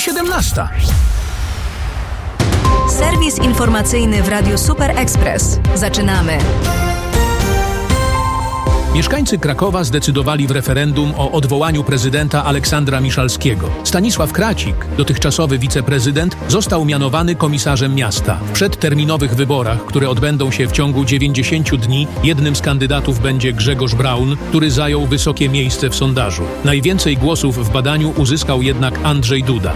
17. Serwis informacyjny w Radiu Super Express. Zaczynamy. Mieszkańcy Krakowa zdecydowali w referendum o odwołaniu prezydenta Aleksandra Miszalskiego. Stanisław Kracik, dotychczasowy wiceprezydent, został mianowany komisarzem miasta. W przedterminowych wyborach, które odbędą się w ciągu 90 dni, jednym z kandydatów będzie Grzegorz Braun, który zajął wysokie miejsce w sondażu. Najwięcej głosów w badaniu uzyskał jednak Andrzej Duda.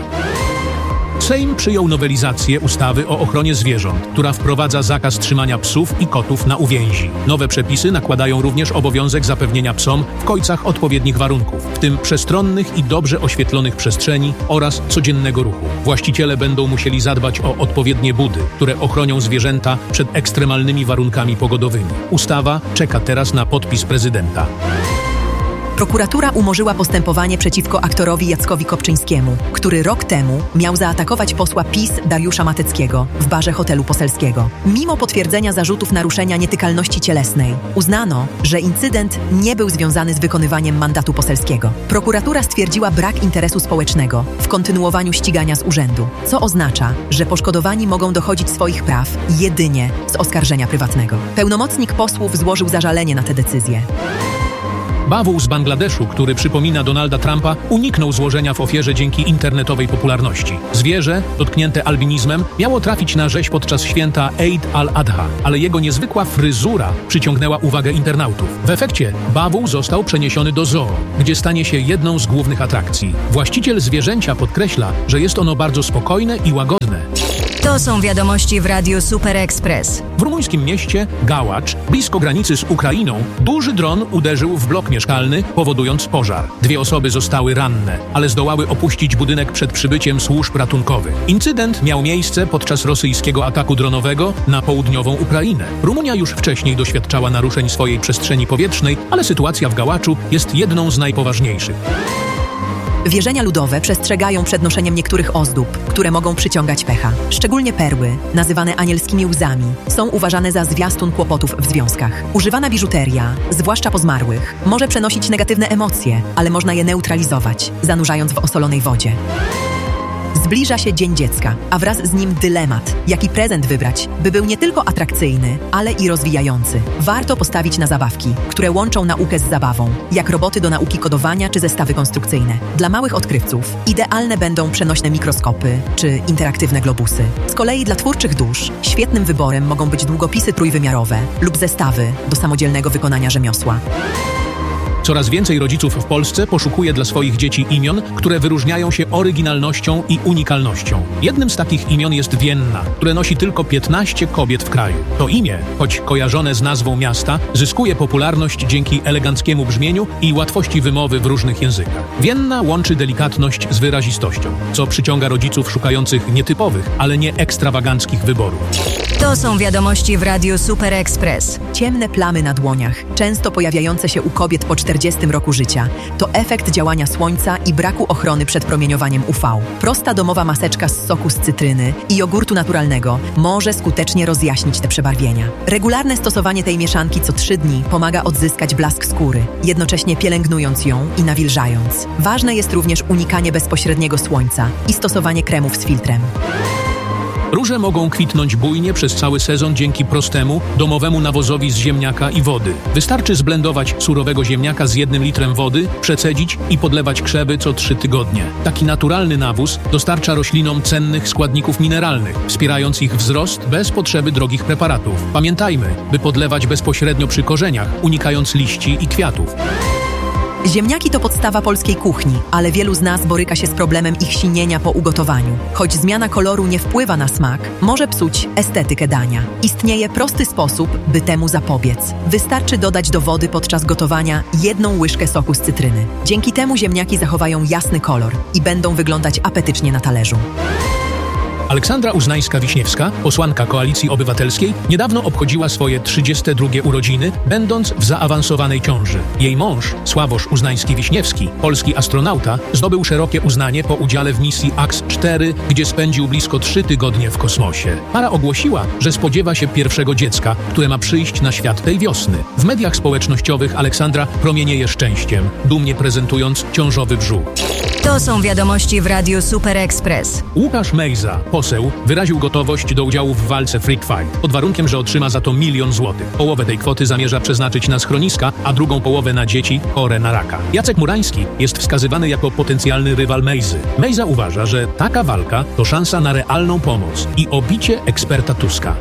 Sejm przyjął nowelizację ustawy o ochronie zwierząt, która wprowadza zakaz trzymania psów i kotów na uwięzi. Nowe przepisy nakładają również obowiązek zapewnienia psom w kojcach odpowiednich warunków, w tym przestronnych i dobrze oświetlonych przestrzeni oraz codziennego ruchu. Właściciele będą musieli zadbać o odpowiednie budy, które ochronią zwierzęta przed ekstremalnymi warunkami pogodowymi. Ustawa czeka teraz na podpis prezydenta. Prokuratura umorzyła postępowanie przeciwko aktorowi Jackowi Kopczyńskiemu, który rok temu miał zaatakować posła PiS Dariusza Mateckiego w barze hotelu poselskiego. Mimo potwierdzenia zarzutów naruszenia nietykalności cielesnej, uznano, że incydent nie był związany z wykonywaniem mandatu poselskiego. Prokuratura stwierdziła brak interesu społecznego w kontynuowaniu ścigania z urzędu, co oznacza, że poszkodowani mogą dochodzić swoich praw jedynie z oskarżenia prywatnego. Pełnomocnik posłów złożył zażalenie na tę decyzję. Bawół z Bangladeszu, który przypomina Donalda Trumpa, uniknął złożenia w ofierze dzięki internetowej popularności. Zwierzę, dotknięte albinizmem, miało trafić na rzeź podczas święta Eid al-Adha, ale jego niezwykła fryzura przyciągnęła uwagę internautów. W efekcie bawół został przeniesiony do zoo, gdzie stanie się jedną z głównych atrakcji. Właściciel zwierzęcia podkreśla, że jest ono bardzo spokojne i łagodne. To są wiadomości w Radiu Super Express. W rumuńskim mieście Gałacz, blisko granicy z Ukrainą, duży dron uderzył w blok mieszkalny, powodując pożar. 2 osoby zostały ranne, ale zdołały opuścić budynek przed przybyciem służb ratunkowych. Incydent miał miejsce podczas rosyjskiego ataku dronowego na południową Ukrainę. Rumunia już wcześniej doświadczała naruszeń swojej przestrzeni powietrznej, ale sytuacja w Gałaczu jest jedną z najpoważniejszych. Wierzenia ludowe przestrzegają przed noszeniem niektórych ozdób, które mogą przyciągać pecha. Szczególnie perły, nazywane anielskimi łzami, są uważane za zwiastun kłopotów w związkach. Używana biżuteria, zwłaszcza po zmarłych, może przenosić negatywne emocje, ale można je neutralizować, zanurzając w osolonej wodzie. Zbliża się Dzień Dziecka, a wraz z nim dylemat, jaki prezent wybrać, by był nie tylko atrakcyjny, ale i rozwijający. Warto postawić na zabawki, które łączą naukę z zabawą, jak roboty do nauki kodowania czy zestawy konstrukcyjne. Dla małych odkrywców idealne będą przenośne mikroskopy czy interaktywne globusy. Z kolei dla twórczych dusz świetnym wyborem mogą być długopisy trójwymiarowe lub zestawy do samodzielnego wykonania rzemiosła. Coraz więcej rodziców w Polsce poszukuje dla swoich dzieci imion, które wyróżniają się oryginalnością i unikalnością. Jednym z takich imion jest Vienna, które nosi tylko 15 kobiet w kraju. To imię, choć kojarzone z nazwą miasta, zyskuje popularność dzięki eleganckiemu brzmieniu i łatwości wymowy w różnych językach. Vienna łączy delikatność z wyrazistością, co przyciąga rodziców szukających nietypowych, ale nie ekstrawaganckich wyborów. To są wiadomości w Radiu Super Express. Ciemne plamy na dłoniach, często pojawiające się u kobiet po 40 roku życia, to efekt działania słońca i braku ochrony przed promieniowaniem UV. Prosta domowa maseczka z soku z cytryny i jogurtu naturalnego może skutecznie rozjaśnić te przebarwienia. Regularne stosowanie tej mieszanki co 3 dni pomaga odzyskać blask skóry, jednocześnie pielęgnując ją i nawilżając. Ważne jest również unikanie bezpośredniego słońca i stosowanie kremów z filtrem. Róże mogą kwitnąć bujnie przez cały sezon dzięki prostemu, domowemu nawozowi z ziemniaka i wody. Wystarczy zblendować surowego ziemniaka z 1 litrem wody, przecedzić i podlewać krzewy co 3 tygodnie. Taki naturalny nawóz dostarcza roślinom cennych składników mineralnych, wspierając ich wzrost bez potrzeby drogich preparatów. Pamiętajmy, by podlewać bezpośrednio przy korzeniach, unikając liści i kwiatów. Ziemniaki to podstawa polskiej kuchni, ale wielu z nas boryka się z problemem ich sinienia po ugotowaniu. Choć zmiana koloru nie wpływa na smak, może psuć estetykę dania. Istnieje prosty sposób, by temu zapobiec. Wystarczy dodać do wody podczas gotowania 1 łyżkę soku z cytryny. Dzięki temu ziemniaki zachowają jasny kolor i będą wyglądać apetycznie na talerzu. Aleksandra Uznańska-Wiśniewska, posłanka Koalicji Obywatelskiej, niedawno obchodziła swoje 32 urodziny, będąc w zaawansowanej ciąży. Jej mąż, Sławosz Uznański-Wiśniewski, polski astronauta, zdobył szerokie uznanie po udziale w misji AX-4, gdzie spędził blisko 3 tygodnie w kosmosie. Para ogłosiła, że spodziewa się pierwszego dziecka, które ma przyjść na świat tej wiosny. W mediach społecznościowych Aleksandra promienieje szczęściem, dumnie prezentując ciążowy brzuch. To są wiadomości w Radiu Super Express. Łukasz Mejza, poseł, wyraził gotowość do udziału w walce Freak Fight, pod warunkiem, że otrzyma za to 1 000 000 złotych. Połowę tej kwoty zamierza przeznaczyć na schroniska, a drugą połowę na dzieci chore na raka. Jacek Murański jest wskazywany jako potencjalny rywal Mejzy. Mejza uważa, że taka walka to szansa na realną pomoc i obicie eksperta Tuska.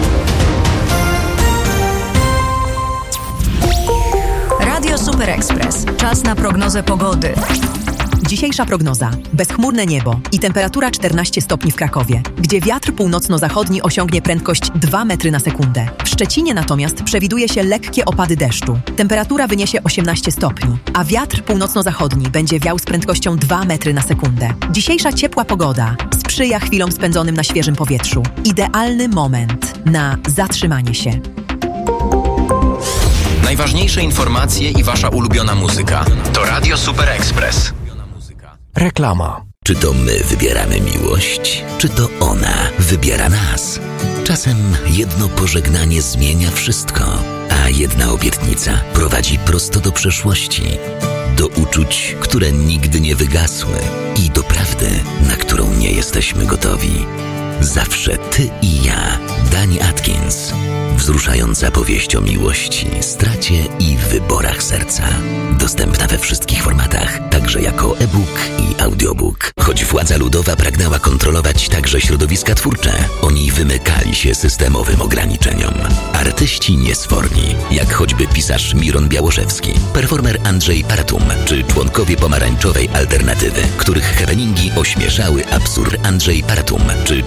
Radio Super Express. Czas na prognozę pogody. Dzisiejsza prognoza. Bezchmurne niebo i temperatura 14 stopni w Krakowie, gdzie wiatr północno-zachodni osiągnie prędkość 2 metry na sekundę. W Szczecinie natomiast przewiduje się lekkie opady deszczu. Temperatura wyniesie 18 stopni, a wiatr północno-zachodni będzie wiał z prędkością 2 metry na sekundę. Dzisiejsza ciepła pogoda sprzyja chwilom spędzonym na świeżym powietrzu. Idealny moment na zatrzymanie się. Najważniejsze informacje i wasza ulubiona muzyka. To Radio Super Express. Reklama. Czy to my wybieramy miłość, czy to ona wybiera nas? Czasem jedno pożegnanie zmienia wszystko, a jedna obietnica prowadzi prosto do przeszłości, do uczuć, które nigdy nie wygasły i do prawdy, na którą nie jesteśmy gotowi. Zawsze ty i ja. Dani Atkins. Wzruszająca powieść o miłości, stracie i wyborach serca. Dostępna we wszystkich formatach, także jako e-book i audiobook. Choć władza ludowa pragnęła kontrolować także środowiska twórcze, oni wymykali się systemowym ograniczeniom. Artyści niesforni, jak choćby pisarz Miron Białoszewski, performer Andrzej Paratum, czy członkowie pomarańczowej alternatywy, których happeningi ośmieszały absurd Andrzej Paratum, czy